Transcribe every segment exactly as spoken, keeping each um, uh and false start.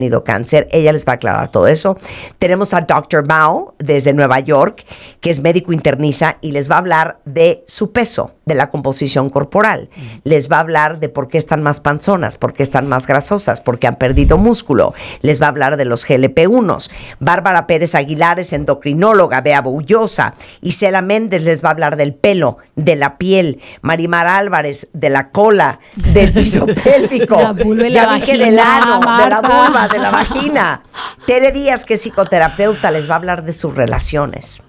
tenido cáncer. Ella les va a aclarar todo eso. Tenemos a doctor Mao desde Nueva York, que es médico internista y les va a hablar de su peso, de la composición corporal. Mm. Les va a hablar de por qué están más panzonas, por qué están más grasosas, por qué han perdido músculo. Les va a hablar de los G L P uno. Bárbara Pérez Aguilar es endocrinóloga, Bea Bullosa. Isela Méndez les va a hablar del pelo, de la piel. Marimar Álvarez, de la cola, del piso pélvico. La vulva y ya la vi que vagina, del ano, Marta. de la vulva, de la vagina. Tere Díaz, que es psicoterapeuta, les va a hablar de sus relaciones.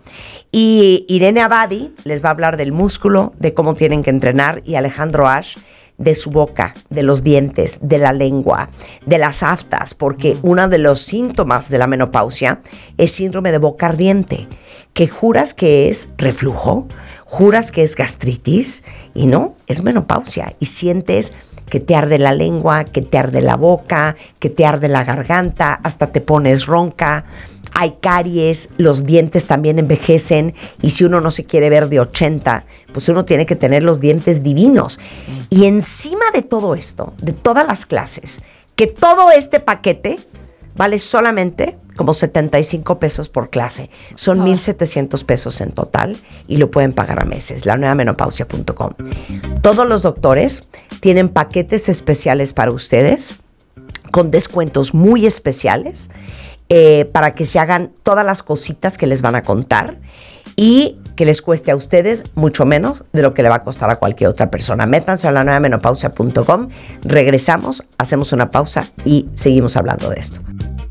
Y Irene Abadi les va a hablar del músculo, de cómo tienen que entrenar. Y Alejandro Ash, de su boca, de los dientes, de la lengua, de las aftas, porque uno de los síntomas de la menopausia es síndrome de boca ardiente, que juras que es reflujo, juras que es gastritis, y no, es menopausia. Y sientes que te arde la lengua, que te arde la boca, que te arde la garganta, hasta te pones ronca. Hay caries, los dientes también envejecen, y si uno no se quiere ver de ochenta, pues uno tiene que tener los dientes divinos. Y encima de todo esto, de todas las clases, que todo este paquete vale solamente como setenta y cinco pesos por clase. Son oh. mil setecientos pesos en total y lo pueden pagar a meses. la nueva menopausia punto com. Todos los doctores tienen paquetes especiales para ustedes con descuentos muy especiales eh, para que se hagan todas las cositas que les van a contar y que les cueste a ustedes mucho menos de lo que le va a costar a cualquier otra persona. Métanse a la nueva menopausia punto com. Regresamos, hacemos una pausa y seguimos hablando de esto.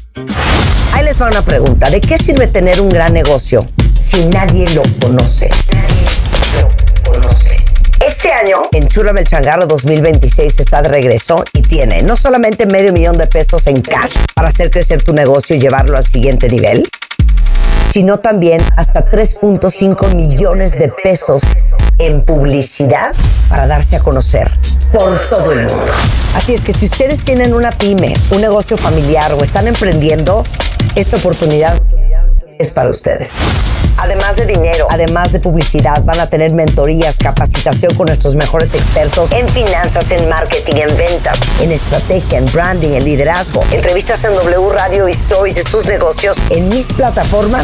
Ahí les va una pregunta. ¿De qué sirve tener un gran negocio si nadie lo conoce? Nadie lo conoce. Este año, Enchúlame el Changarro dos mil veintiséis está de regreso y tiene no solamente medio millón de pesos en cash para hacer crecer tu negocio y llevarlo al siguiente nivel, sino también hasta tres punto cinco millones de pesos en publicidad para darse a conocer por todo el mundo. Así es que si ustedes tienen una pyme, un negocio familiar o están emprendiendo, esta oportunidad es para ustedes. Además de dinero, además de publicidad, van a tener mentorías, capacitación con nuestros mejores expertos en finanzas, en marketing, en ventas, en estrategia, en branding, en liderazgo, entrevistas en W Radio y stories de sus negocios en mis plataformas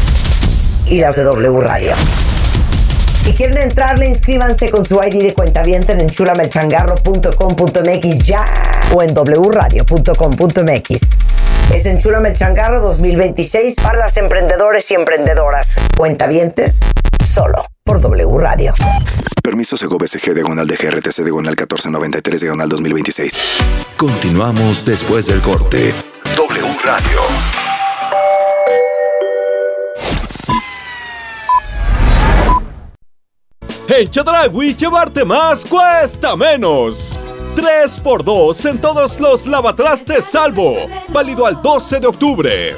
y las de W Radio. Si quieren entrarle, inscríbanse con su I D de cuentaviente en enchúlame el changarro punto com punto m x ya o en w radio punto com punto m x. Es Enchúlame el Changarro dos mil veintiséis para las emprendedores y emprendedoras. Cuentavientes, solo por W Radio. Permiso Sego B C G diagonal de G R T C diagonal catorce noventa y tres diagonal dos mil veintiséis. Continuamos después del corte. W Radio. En Chedraui, llevarte más cuesta menos. tres por dos en todos los lavatrastes Salvo. Válido al doce de octubre.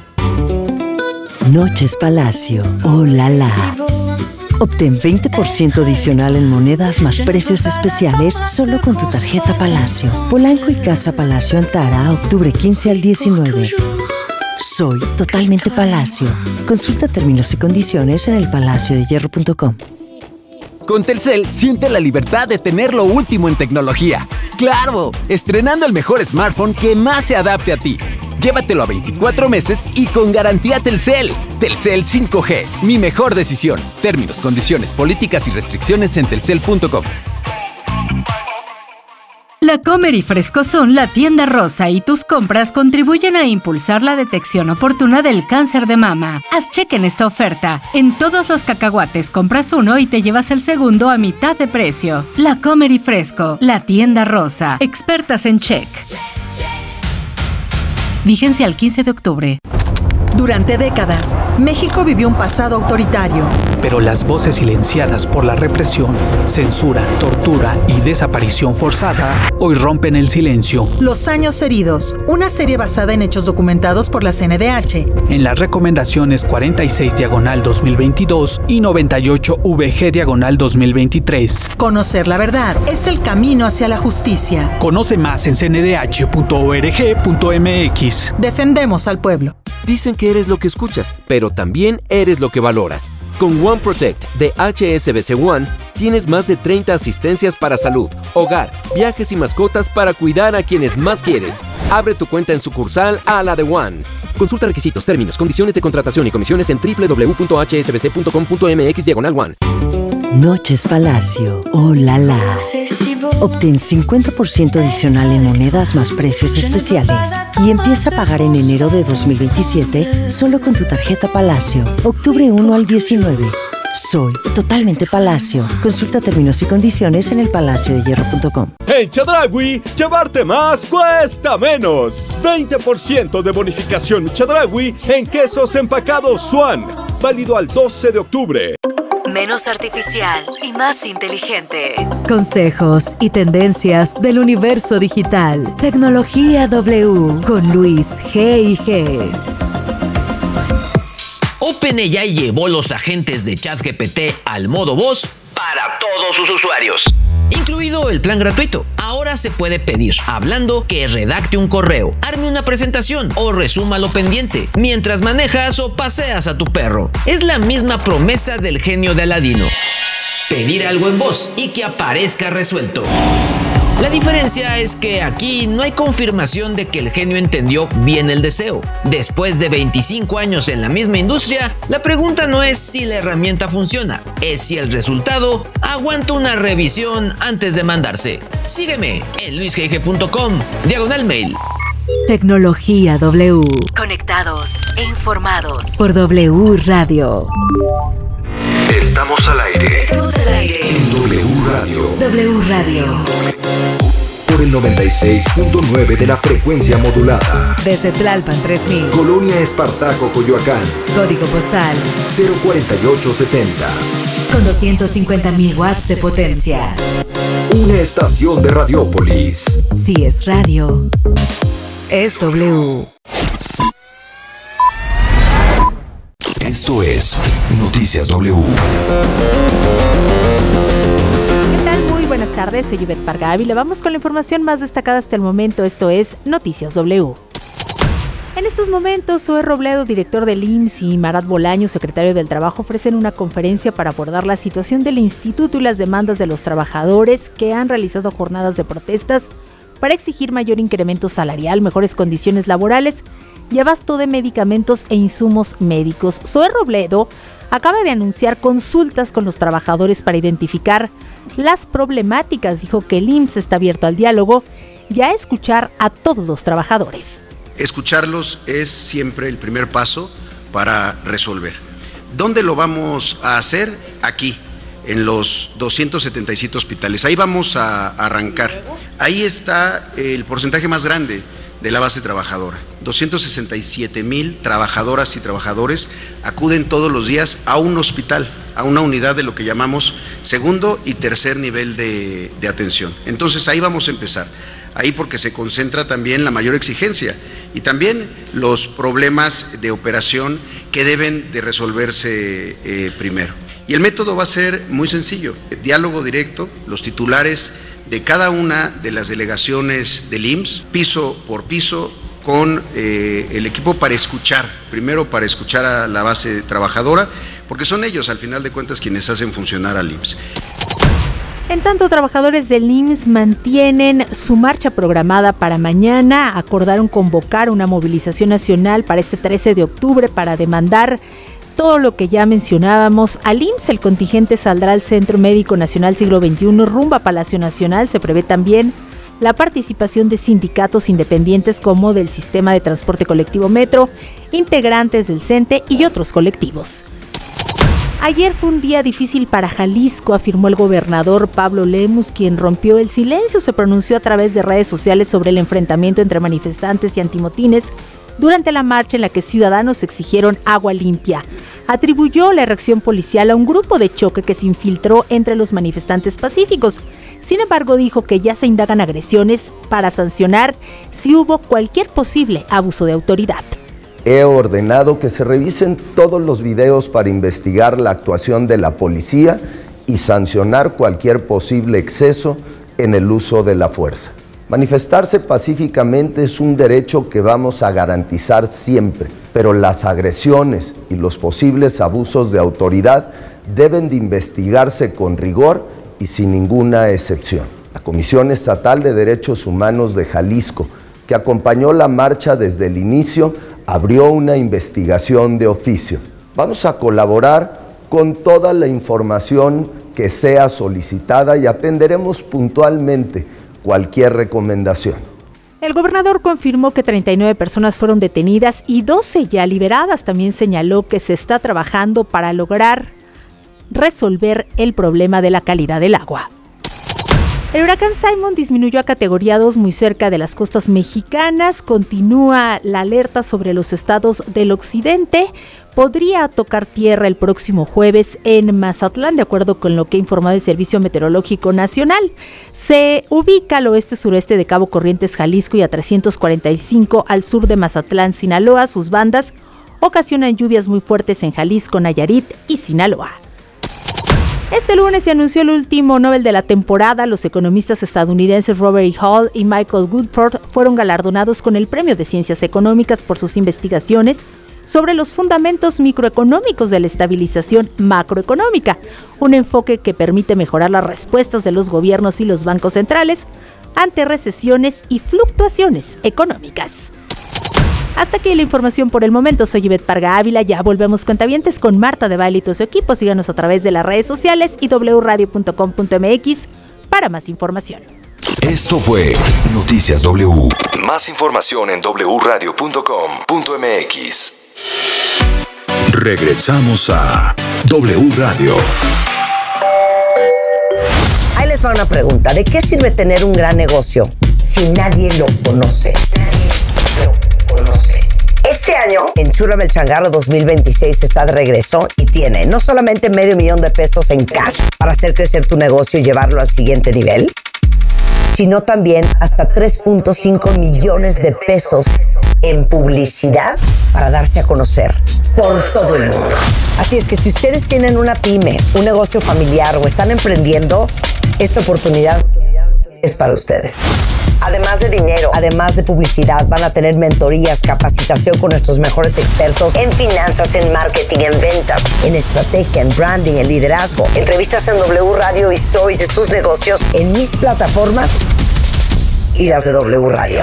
Noches Palacio. Oh la la. Obtén veinte por ciento adicional en monedas más precios especiales solo con tu tarjeta Palacio. Polanco y Casa Palacio Antara, octubre quince al diecinueve. Soy totalmente Palacio. Consulta términos y condiciones en el palacio de hierro punto com. Con Telcel, siente la libertad de tener lo último en tecnología. ¡Claro! Estrenando el mejor smartphone que más se adapte a ti. Llévatelo a veinticuatro meses y con garantía Telcel. Telcel cinco G, mi mejor decisión. Términos, condiciones, políticas y restricciones en telcel punto com. La Comer y Fresco son la tienda rosa y tus compras contribuyen a impulsar la detección oportuna del cáncer de mama. Haz cheque en esta oferta. En todos los cacahuates compras uno y te llevas el segundo a mitad de precio. La Comer y Fresco, la tienda rosa. Expertas en check. Vigencia al quince de octubre. Durante décadas, México vivió un pasado autoritario. Pero las voces silenciadas por la represión, censura, tortura y desaparición forzada hoy rompen el silencio. Los años heridos, una serie basada en hechos documentados por la C N D H. En las recomendaciones cuarenta y seis diagonal dos mil veintidós y noventa y ocho V G diagonal dos mil veintitrés. Conocer la verdad es el camino hacia la justicia. Conoce más en c n d h punto org punto m x. Defendemos al pueblo. Dicen que eres lo que escuchas, pero también eres lo que valoras. Con One Protect de H S B C One, tienes más de treinta asistencias para salud, hogar, viajes y mascotas para cuidar a quienes más quieres. Abre tu cuenta en sucursal a la de One. Consulta requisitos, términos, condiciones de contratación y comisiones en doble u doble u doble u punto h s b c punto com punto m x diagonal one. Noches Palacio. ¡Oh, la, la! Obtén cincuenta por ciento adicional en monedas más precios especiales y empieza a pagar en enero de dos mil veintisiete solo con tu tarjeta Palacio. Octubre uno al diecinueve. Soy totalmente Palacio. Consulta términos y condiciones en el palacio de hierro punto com. En Chedraui, llevarte más cuesta menos. veinte por ciento de bonificación Chedraui en quesos empacados Swan. Válido al doce de octubre. Menos artificial y más inteligente. Consejos y tendencias del universo digital. Tecnología W con Luis G y G. OpenAI llevó los agentes de ChatGPT al modo voz para todos sus usuarios, incluido el plan gratuito. Ahora se puede pedir, hablando, que redacte un correo, arme una presentación o resuma lo pendiente mientras manejas o paseas a tu perro. Es la misma promesa del genio de Aladino: pedir algo en voz y que aparezca resuelto. La diferencia es que aquí no hay confirmación de que el genio entendió bien el deseo. Después de veinticinco años en la misma industria, la pregunta no es si la herramienta funciona, es si el resultado aguanta una revisión antes de mandarse. Sígueme en luis g g punto com, diagonal mail. Tecnología W. Conectados e informados por W Radio. Estamos al aire. Estamos al aire en W Radio. W Radio. Por el noventa y seis punto nueve de la frecuencia modulada. Desde Tlalpan tres mil. Colonia Espartaco, Coyoacán. Código postal cero cuarenta y ocho setenta. Con doscientos cincuenta mil watts de potencia. Una estación de Radiópolis. Si es radio, es W. Esto es Noticias W. ¿Qué tal? Muy buenas tardes, soy Ivette Parga y le vamos con la información más destacada hasta el momento. Esto es Noticias W. En estos momentos, Zoe Robledo, director del I M S S, y Marat Bolaño, secretario del Trabajo, ofrecen una conferencia para abordar la situación del instituto y las demandas de los trabajadores que han realizado jornadas de protestas para exigir mayor incremento salarial, mejores condiciones laborales y abasto de medicamentos e insumos médicos. Zoe Robledo acaba de anunciar consultas con los trabajadores para identificar las problemáticas. Dijo que el I M S S está abierto al diálogo y a escuchar a todos los trabajadores. Escucharlos es siempre el primer paso para resolver. ¿Dónde lo vamos a hacer? Aquí, en los doscientos setenta y siete hospitales. Ahí vamos a arrancar. Ahí está el porcentaje más grande de la base trabajadora. doscientos sesenta y siete mil trabajadoras y trabajadores acuden todos los días a un hospital, a una unidad de lo que llamamos segundo y tercer nivel de, de atención. Entonces ahí vamos a empezar. Ahí porque se concentra también la mayor exigencia y también los problemas de operación que deben de resolverse eh, primero. Y el método va a ser muy sencillo: diálogo directo, los titulares de cada una de las delegaciones del I M S S, piso por piso, con eh, el equipo para escuchar, primero para escuchar a la base trabajadora, porque son ellos al final de cuentas quienes hacen funcionar al I M S S. En tanto, trabajadores del I M S S mantienen su marcha programada para mañana. Acordaron convocar una movilización nacional para este trece de octubre para demandar todo lo que ya mencionábamos. Al I M S S, el contingente saldrá al Centro Médico Nacional Siglo veintiuno rumbo a Palacio Nacional. Se prevé también la participación de sindicatos independientes como del Sistema de Transporte Colectivo Metro, integrantes del C E N T E y otros colectivos. Ayer fue un día difícil para Jalisco, afirmó el gobernador Pablo Lemus, quien rompió el silencio. Se pronunció a través de redes sociales sobre el enfrentamiento entre manifestantes y antimotines durante la marcha en la que ciudadanos exigieron agua limpia. Atribuyó la reacción policial a un grupo de choque que se infiltró entre los manifestantes pacíficos. Sin embargo, dijo que ya se indagan agresiones para sancionar si hubo cualquier posible abuso de autoridad. He ordenado que se revisen todos los videos para investigar la actuación de la policía y sancionar cualquier posible exceso en el uso de la fuerza. Manifestarse pacíficamente es un derecho que vamos a garantizar siempre, pero las agresiones y los posibles abusos de autoridad deben de investigarse con rigor y sin ninguna excepción. La Comisión Estatal de Derechos Humanos de Jalisco, que acompañó la marcha desde el inicio, abrió una investigación de oficio. Vamos a colaborar con toda la información que sea solicitada y atenderemos puntualmente cualquier recomendación. El gobernador confirmó que treinta y nueve personas fueron detenidas y doce ya liberadas. También señaló que se está trabajando para lograr resolver el problema de la calidad del agua. El huracán Simon disminuyó a categoría dos muy cerca de las costas mexicanas. Continúa la alerta sobre los estados del occidente. Podría tocar tierra el próximo jueves en Mazatlán, de acuerdo con lo que ha informado el Servicio Meteorológico Nacional. Se ubica al oeste-sureste de Cabo Corrientes, Jalisco, y a trescientos cuarenta y cinco al sur de Mazatlán, Sinaloa. Sus bandas ocasionan lluvias muy fuertes en Jalisco, Nayarit y Sinaloa. Este lunes se anunció el último Nobel de la temporada. Los economistas estadounidenses Robert E. Hall y Michael Woodford fueron galardonados con el Premio de Ciencias Económicas por sus investigaciones sobre los fundamentos microeconómicos de la estabilización macroeconómica, un enfoque que permite mejorar las respuestas de los gobiernos y los bancos centrales ante recesiones y fluctuaciones económicas. Hasta aquí la información por el momento. Soy Ivette Parga Ávila. Ya volvemos cuentavientes con Marta de Baile y todo su equipo. Síganos a través de las redes sociales y doble u radio punto com punto m x para más información. Esto fue Noticias W. Más información en doble u radio punto com punto m x. Regresamos a W Radio. Ahí les va una pregunta. ¿De qué sirve tener un gran negocio si nadie lo conoce? Este año, Enchúlame el Changarro dos mil veintiséis está de regreso y tiene no solamente medio millón de pesos en cash para hacer crecer tu negocio y llevarlo al siguiente nivel, sino también hasta tres punto cinco millones de pesos en publicidad para darse a conocer por todo el mundo. Así es que si ustedes tienen una pyme, un negocio familiar o están emprendiendo, esta oportunidad es para ustedes. Además de dinero, además de publicidad, van a tener mentorías, capacitación con nuestros mejores expertos en finanzas, en marketing, en ventas, en estrategia, en branding, en liderazgo, entrevistas en W Radio y stories de sus negocios en mis plataformas y las de W Radio.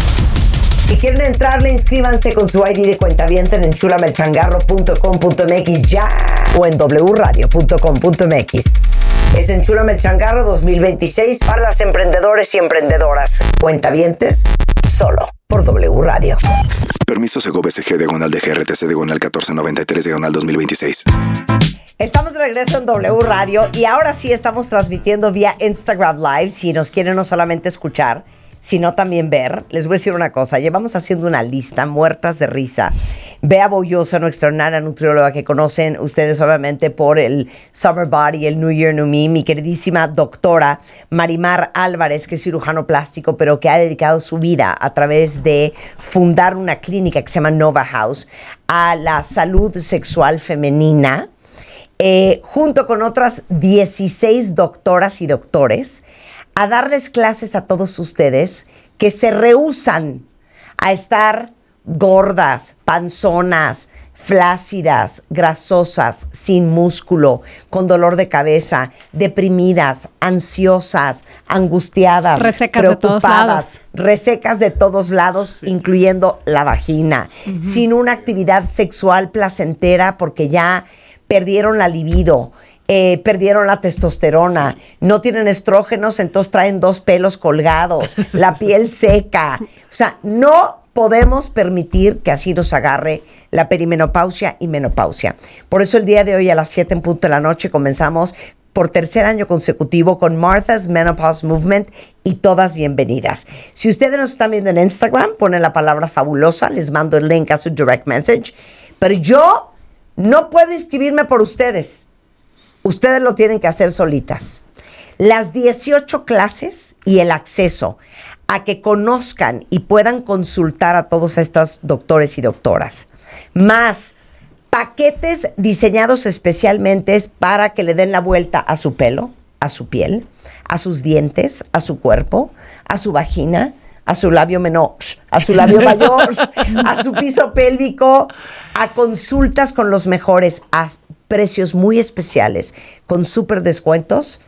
Si quieren entrarle, inscríbanse con su I D de cuentaviente en enchúlame el changarro punto com punto m x ya o en doble u radio punto com punto m x. Es Enchúlame el Changarro dos mil veintiséis para las emprendedores y emprendedoras. Cuentavientes, solo por W Radio. Permiso Segov S G diagonal de G R T C diagonal catorce noventa y tres diagonal dos mil veintiséis. Estamos de regreso en W Radio y ahora sí estamos transmitiendo vía Instagram Live. Si nos quieren no solamente escuchar, sino también ver. Les voy a decir una cosa. Llevamos haciendo una lista, muertas de risa. Bea Boyosa, nuestra nana nutrióloga que conocen ustedes obviamente por el Summer Body, el New Year, New Me. Mi queridísima doctora Marimar Álvarez, que es cirujano plástico, pero que ha dedicado su vida a través de fundar una clínica que se llama Nova House a la salud sexual femenina, eh, junto con otras dieciséis doctoras y doctores, a darles clases a todos ustedes que se rehúsan a estar gordas, panzonas, flácidas, grasosas, sin músculo, con dolor de cabeza, deprimidas, ansiosas, angustiadas, resecas de todos lados. resecas de todos lados, incluyendo la vagina, uh-huh. sin una actividad sexual placentera porque ya perdieron la libido, Eh, perdieron la testosterona, no tienen estrógenos, entonces traen dos pelos colgados, la piel seca. O sea, no podemos permitir que así nos agarre la perimenopausia y menopausia. Por eso el día de hoy a las siete en punto de la noche comenzamos por tercer año consecutivo con Martha's Menopause Movement y todas bienvenidas. Si ustedes nos están viendo en Instagram, ponen la palabra fabulosa, les mando el link a su direct message. Pero yo no puedo inscribirme por ustedes. Ustedes lo tienen que hacer solitas. Las dieciocho clases y el acceso a que conozcan y puedan consultar a todos estos doctores y doctoras, más paquetes diseñados especialmente para que le den la vuelta a su pelo, a su piel, a sus dientes, a su cuerpo, a su vagina, a su labio menor, a su labio mayor, a su piso pélvico, a consultas con los mejores, a precios muy especiales, con súper descuentos,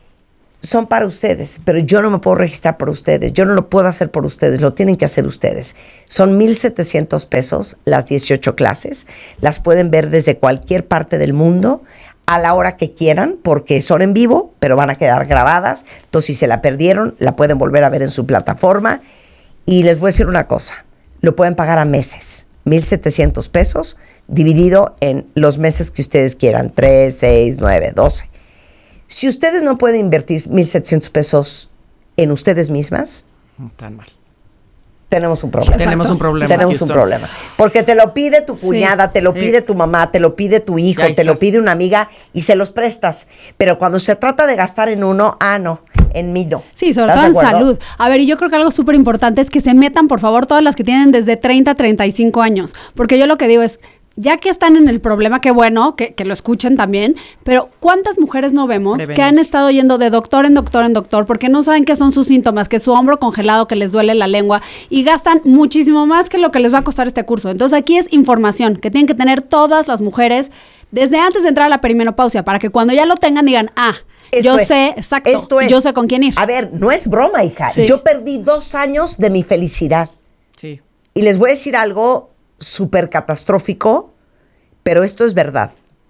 son para ustedes, pero yo no me puedo registrar por ustedes, yo no lo puedo hacer por ustedes, lo tienen que hacer ustedes. Son mil setecientos pesos las dieciocho clases, las pueden ver desde cualquier parte del mundo, a la hora que quieran, porque son en vivo, pero van a quedar grabadas, entonces si se la perdieron, la pueden volver a ver en su plataforma. Y les voy a decir una cosa, lo pueden pagar a meses, mil setecientos pesos, dividido en los meses que ustedes quieran, tres, seis, nueve, doce. Si ustedes no pueden invertir mil setecientos pesos en ustedes mismas, no tan mal. Tenemos un problema. Exacto. Tenemos un problema. Tenemos un problema. Porque te lo pide tu cuñada, sí. te lo pide tu mamá, te lo pide tu hijo, te estás. lo pide una amiga y se los prestas. Pero cuando se trata de gastar en uno, ah, no, en mí no. Sí, sobre todo en salud. A ver, y yo creo que algo súper importante es que se metan, por favor, todas las que tienen desde treinta a treinta y cinco años. Porque yo lo que digo es, ya que están en el problema, qué bueno, que, que lo escuchen también, pero ¿cuántas mujeres no vemos Deben. que han estado yendo de doctor en doctor en doctor porque no saben qué son sus síntomas, que su hombro congelado, que les duele la lengua y gastan muchísimo más que lo que les va a costar este curso? Entonces aquí es información que tienen que tener todas las mujeres desde antes de entrar a la perimenopausia para que cuando ya lo tengan digan, ah, esto yo es, sé, exacto, esto es. yo sé con quién ir. A ver, no es broma, hija. Sí. Yo perdí dos años de mi felicidad. Sí. Y les voy a decir algo súper catastrófico, pero esto es verdad.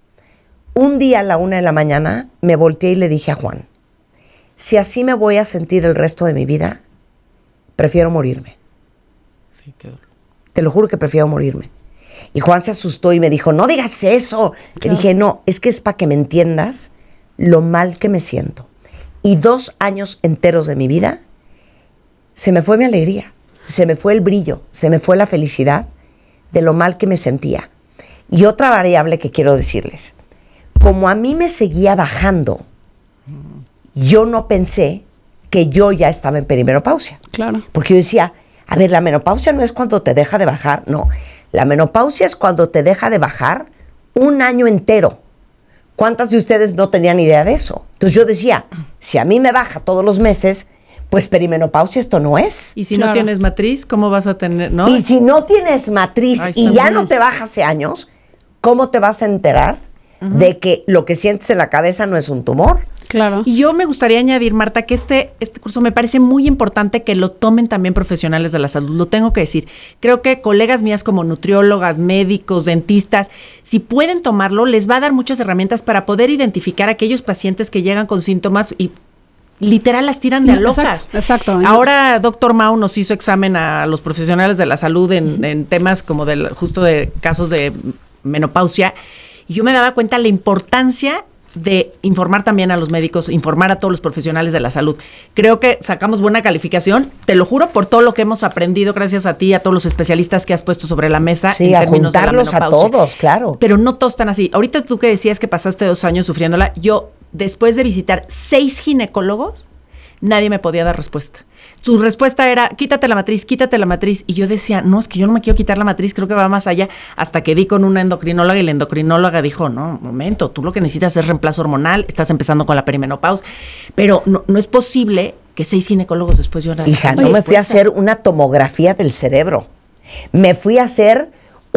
Un día a la una de la mañana me volteé y le dije a Juan, si así me voy a sentir el resto de mi vida, prefiero morirme. Sí, qué dolor. Te lo juro que prefiero morirme. Y Juan se asustó y me dijo, no digas eso. Claro. Le dije, no, es que es para que me entiendas lo mal que me siento. Y dos años enteros de mi vida, se me fue mi alegría, se me fue el brillo, se me fue la felicidad de lo mal que me sentía. Y otra variable que quiero decirles, como a mí me seguía bajando, yo no pensé que yo ya estaba en perimenopausia. Claro. Porque yo decía, a ver, la menopausia no es cuando te deja de bajar, no. La menopausia es cuando te deja de bajar un año entero. ¿Cuántas de ustedes no tenían idea de eso? Entonces yo decía, si a mí me baja todos los meses, pues perimenopausia esto no es. Y si claro. no tienes matriz, ¿cómo vas a tener? ¿no? Y si no tienes matriz y ya no te baja hace años, ¿cómo te vas a enterar uh-huh. de que lo que sientes en la cabeza no es un tumor? Claro. Y yo me gustaría añadir, Marta, que este, este curso me parece muy importante que lo tomen también profesionales de la salud. Lo tengo que decir. Creo que colegas mías como nutriólogas, médicos, dentistas, si pueden tomarlo, les va a dar muchas herramientas para poder identificar a aquellos pacientes que llegan con síntomas y literal las tiran de a locas. Exacto. exacto. Ahora, doctor Mau nos hizo examen a los profesionales de la salud en, uh-huh. en temas como del, justo de casos de menopausia, y yo me daba cuenta la importancia de informar también a los médicos, informar a todos los profesionales de la salud. Creo que sacamos buena calificación, te lo juro, por todo lo que hemos aprendido gracias a ti, a todos los especialistas que has puesto sobre la mesa. Sí, en a juntarlos a todos, claro. Pero no todos están así. Ahorita tú que decías que pasaste dos años sufriéndola, yo después de visitar seis ginecólogos, nadie me podía dar respuesta. Su respuesta era, quítate la matriz, quítate la matriz. Y yo decía, no, es que yo no me quiero quitar la matriz, creo que va más allá. Hasta que di con una endocrinóloga y la endocrinóloga dijo, no, momento, tú lo que necesitas es reemplazo hormonal, estás empezando con la perimenopausia. Pero no, no es posible que seis ginecólogos después yo... Hija, no me fui a hacer una tomografía del cerebro. Me fui a hacer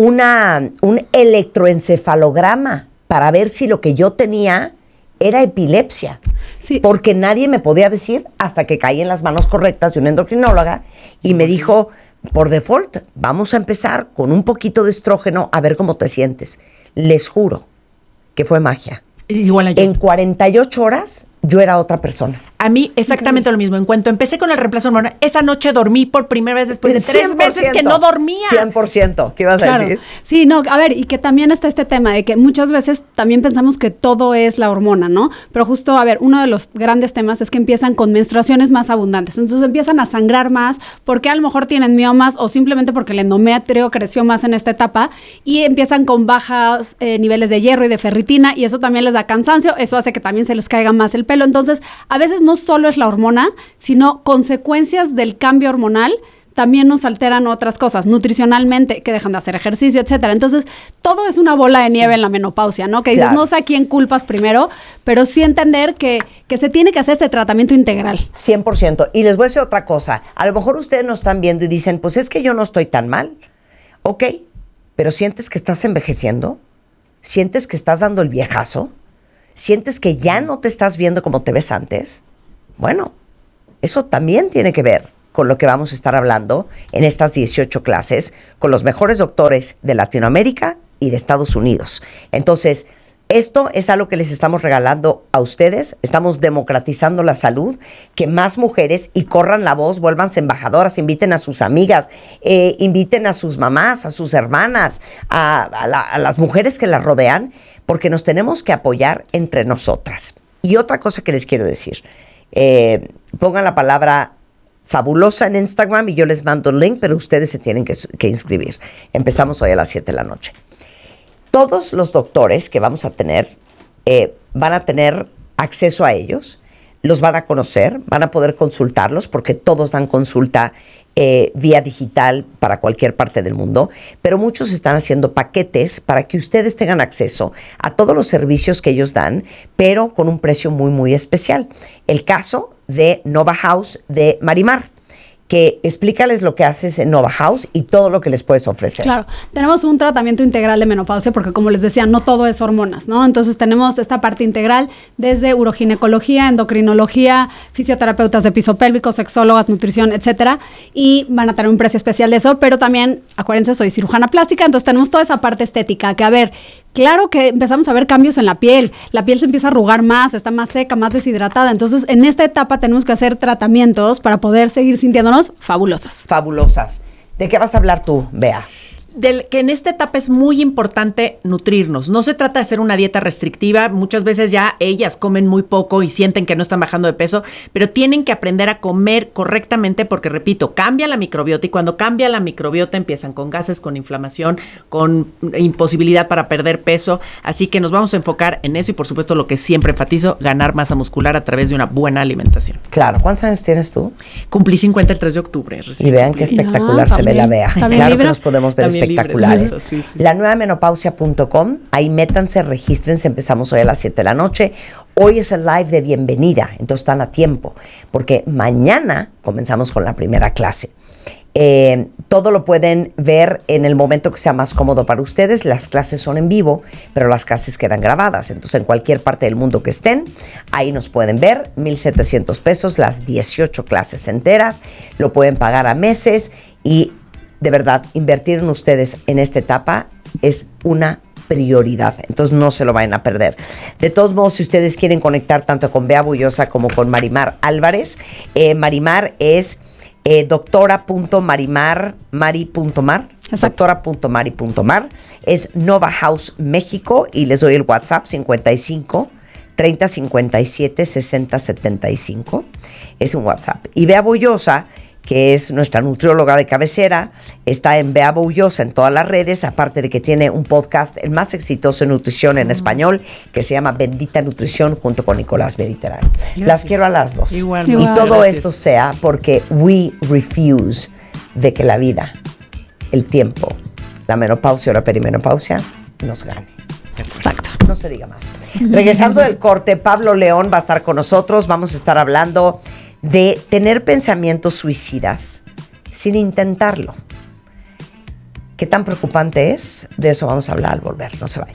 una, un electroencefalograma para ver si lo que yo tenía era epilepsia. Sí. Porque nadie me podía decir hasta que caí en las manos correctas de una endocrinóloga y me dijo, por default, vamos a empezar con un poquito de estrógeno a ver cómo te sientes. Les juro que fue magia. Igual yo. En cuarenta y ocho horas yo era otra persona. A mí exactamente okay. lo mismo. En cuanto empecé con el reemplazo hormonal, esa noche dormí por primera vez después de tres meses que no dormía. cien por ciento. ¿Qué ibas claro. a decir? Sí, no, a ver, y que también está este tema de que muchas veces también pensamos que todo es la hormona, ¿no? Pero justo, a ver, uno de los grandes temas es que empiezan con menstruaciones más abundantes. Entonces empiezan a sangrar más porque a lo mejor tienen miomas o simplemente porque el endometrio creció más en esta etapa y empiezan con bajos eh, niveles de hierro y de ferritina y eso también les da cansancio. Eso hace que también se les caiga más el pelo. Entonces, a veces no solo es la hormona, sino consecuencias del cambio hormonal también nos alteran otras cosas, nutricionalmente, que dejan de hacer ejercicio, etcétera. Entonces, todo es una bola de nieve sí. en la menopausia, ¿no? Que dices, claro. no sé a quién culpas primero, pero sí entender que, que se tiene que hacer este tratamiento integral. cien por ciento. Y les voy a decir otra cosa. A lo mejor ustedes nos están viendo y dicen, pues es que yo no estoy tan mal. Ok, pero ¿sientes que estás envejeciendo? ¿Sientes que estás dando el viejazo? ¿Sientes que ya no te estás viendo como te ves antes? Bueno, eso también tiene que ver con lo que vamos a estar hablando en estas dieciocho clases con los mejores doctores de Latinoamérica y de Estados Unidos. Entonces, esto es algo que les estamos regalando a ustedes. Estamos democratizando la salud, que más mujeres, y corran la voz, vuélvanse embajadoras, inviten a sus amigas, eh, inviten a sus mamás, a sus hermanas, a, a, la, a las mujeres que las rodean, porque nos tenemos que apoyar entre nosotras. Y otra cosa que les quiero decir, eh, pongan la palabra fabulosa en Instagram y yo les mando el link, pero ustedes se tienen que, que inscribir. Empezamos hoy a las siete de la noche. Todos los doctores que vamos a tener eh, van a tener acceso a ellos, los van a conocer, van a poder consultarlos porque todos dan consulta eh, vía digital para cualquier parte del mundo, pero muchos están haciendo paquetes para que ustedes tengan acceso a todos los servicios que ellos dan, pero con un precio muy, muy especial. El caso de Nova House de Marimar, que explícales lo que haces en Nova House y todo lo que les puedes ofrecer. Claro, tenemos un tratamiento integral de menopausia porque, como les decía, no todo es hormonas, ¿no? Entonces tenemos esta parte integral desde uroginecología, endocrinología, fisioterapeutas de piso pélvico, sexólogas, nutrición, etcétera, y van a tener un precio especial de eso, pero también, acuérdense, soy cirujana plástica, entonces tenemos toda esa parte estética, que a ver, claro que empezamos a ver cambios en la piel, la piel se empieza a arrugar más, está más seca, más deshidratada, entonces en esta etapa tenemos que hacer tratamientos para poder seguir sintiéndonos fabulosas. Fabulosas. ¿De qué vas a hablar tú, Bea? Del que en esta etapa es muy importante nutrirnos. No se trata de hacer una dieta restrictiva. Muchas veces ya ellas comen muy poco y sienten que no están bajando de peso, pero tienen que aprender a comer correctamente porque, repito, cambia la microbiota y cuando cambia la microbiota empiezan con gases, con inflamación, con imposibilidad para perder peso. Así que nos vamos a enfocar en eso y, por supuesto, lo que siempre enfatizo, ganar masa muscular a través de una buena alimentación. Claro. ¿Cuántos años tienes tú? Cumplí cincuenta el tres de octubre. Y vean qué espectacular no, se ve la Bea. Claro libre. Que nos podemos ver espectaculares. Sí, sí. La nueva menopausia punto com, ahí métanse, regístrense, empezamos hoy a las siete de la noche. Hoy es el live de bienvenida, entonces están a tiempo, porque mañana comenzamos con la primera clase. Eh, todo lo pueden ver en el momento que sea más cómodo para ustedes. Las clases son en vivo, pero las clases quedan grabadas. Entonces, en cualquier parte del mundo que estén, ahí nos pueden ver. mil setecientos pesos, las dieciocho clases enteras. Lo pueden pagar a meses y de verdad, invertir en ustedes en esta etapa es una prioridad. Entonces no se lo vayan a perder. De todos modos, si ustedes quieren conectar tanto con Bea Bullosa como con Marimar Álvarez, eh, Marimar es eh, doctora punto marimar mari punto mar. doctora punto mari punto mar. Es Nova House México y les doy el WhatsApp cincuenta y cinco, treinta, cincuenta y siete, sesenta, setenta y cinco. Es un WhatsApp. Y Bea Bullosa, que es nuestra nutrióloga de cabecera, está en Bea Bullosa en todas las redes, aparte de que tiene un podcast, el más exitoso en nutrición en español, que se llama Bendita Nutrición, junto con Nicolás Mediterráneo. Las quiero a las dos. Igual, y igual. todo Gracias. Esto sea porque we refuse de que la vida, el tiempo, la menopausia o la perimenopausia nos gane. Exacto. No se diga más. Regresando del corte, Pablo León va a estar con nosotros. Vamos a estar hablando de tener pensamientos suicidas sin intentarlo. ¿Qué tan preocupante es? De eso vamos a hablar al volver. No se vayan.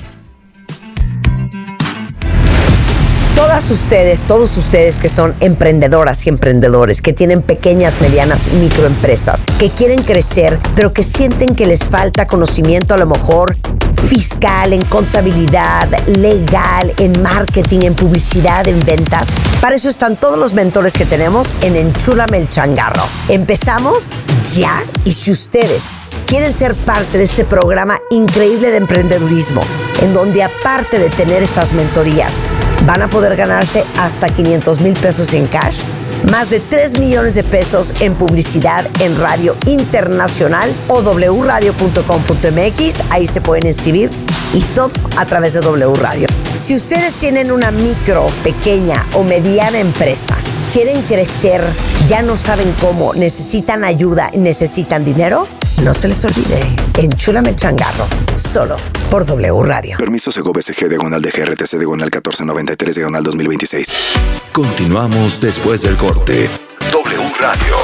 Todas ustedes, todos ustedes que son emprendedoras y emprendedores, que tienen pequeñas, medianas y microempresas, que quieren crecer, pero que sienten que les falta conocimiento a lo mejor fiscal, en contabilidad, legal, en marketing, en publicidad, en ventas. Para eso están todos los mentores que tenemos en Enchúlame el Changarro. Empezamos ya, y si ustedes quieren ser parte de este programa increíble de emprendedurismo, en donde aparte de tener estas mentorías, van a poder ganarse hasta quinientos mil pesos en cash, más de tres millones de pesos en publicidad en radio internacional o w radio punto com punto m x, ahí se pueden inscribir y todo a través de W Radio. Si ustedes tienen una micro, pequeña o mediana empresa, quieren crecer, ya no saben cómo, necesitan ayuda, necesitan dinero, no se les olvide, Enchúlame el Changarro, solo por W Radio. Permiso Segov S G diagonal de G R T C diagonal catorce noventa y tres diagonal dos mil veintiséis. Continuamos después del corte. W Radio.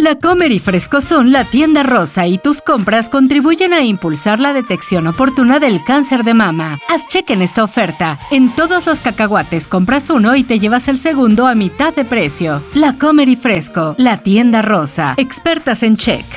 La Comer y Frescosón, la tienda rosa y tus compras contribuyen a impulsar la detección oportuna del cáncer de mama. Haz cheque en esta oferta. En todos los cacahuates compras uno y te llevas el segundo a mitad de precio. La Comer y Fresco, la tienda rosa. Expertas en check.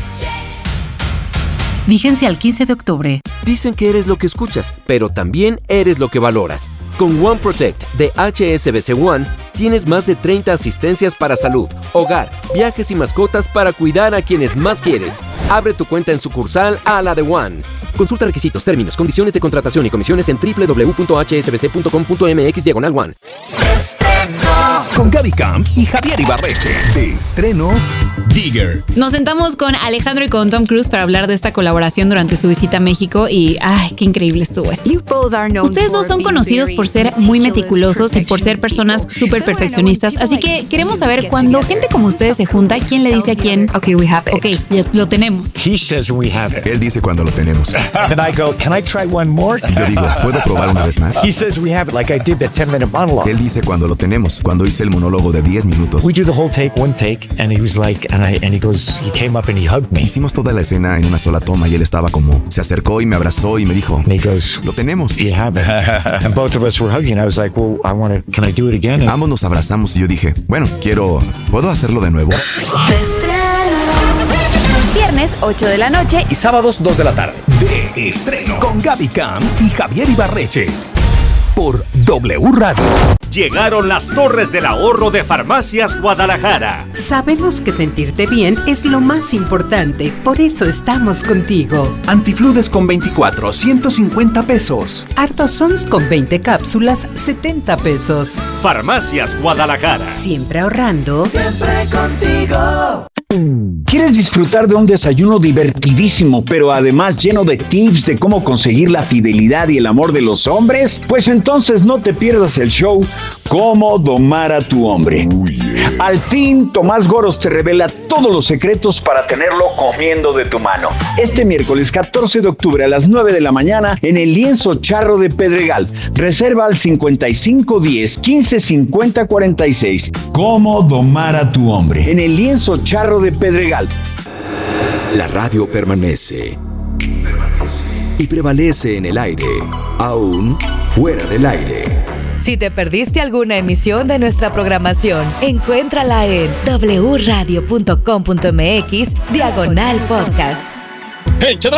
Vigencia al quince de octubre. Dicen que eres lo que escuchas, pero también eres lo que valoras. Con One Protect de H S B C One, tienes más de treinta asistencias para salud, hogar, viajes y mascotas para cuidar a quienes más quieres. Abre tu cuenta en sucursal a la de One. Consulta requisitos, términos, condiciones de contratación y comisiones en doble u doble u doble u punto h s b c punto com punto m x diagonal one. Con Gaby Camp y Javier Ibarreche. De estreno, Digger. Nos sentamos con Alejandro y con Tom Cruise para hablar de esta colaboración durante su visita a México y ¡ay, qué increíble estuvo esto! Ustedes dos son conocidos por ser muy meticulosos y por ser personas súper perfeccionistas, así que queremos saber cuando gente como ustedes se junta, ¿quién le dice a quién? Ok, we have it. Ok, ya lo tenemos. He says we have it. Él dice cuando lo tenemos. Then I go, can I try one more? Y yo digo, ¿puedo probar una vez más? He says we have it, like I did the ten minute monologue. Él dice cuando lo tenemos, cuando hice el monólogo de diez minutos. We do the whole take, one take, and he was like, and I, and he goes, he came up and he hugged me. Hicimos toda la escena en una sola toma y él estaba como, se acercó y me abrazó y me dijo, and he goes, lo tenemos. You have it. And both of us were hugging. I was like, well, I want to, can I do it again? Ambos nos abrazamos y yo dije, bueno, quiero, ¿puedo hacerlo de nuevo? Viernes ocho de la noche y sábados dos de la tarde. De estreno con Gaby Camp y Javier Ibarreche. Por W Radio. Llegaron las Torres del Ahorro de Farmacias Guadalajara. Sabemos que sentirte bien es lo más importante, por eso estamos contigo. Antifludes con veinticuatro, ciento cincuenta pesos. Artosons con veinte cápsulas, setenta pesos. Farmacias Guadalajara. Siempre ahorrando. Siempre contigo. ¿Quieres disfrutar de un desayuno divertidísimo, pero además lleno de tips de cómo conseguir la fidelidad y el amor de los hombres? Pues entonces no te pierdas el show Cómo domar a tu hombre. Oh, yeah. Al fin, Tomás Goros te revela todos los secretos para tenerlo comiendo de tu mano. Este miércoles catorce de octubre a las nueve de la mañana en el Lienzo Charro de Pedregal. Reserva al cincuenta y cinco diez, quince cincuenta cuarenta y seis. Cómo domar a tu hombre. En el Lienzo Charro de Pedregal. La radio permanece. Permanece. Y prevalece en el aire, aún fuera del aire. Si te perdiste alguna emisión de nuestra programación, encuéntrala en doble u radio punto com punto m x diagonal podcast. En Chedraui